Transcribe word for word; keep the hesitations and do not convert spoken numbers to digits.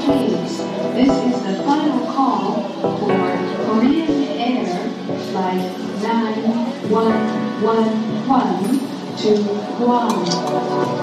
please, this is the final call for Korean Air Flight nine one one one to Guam.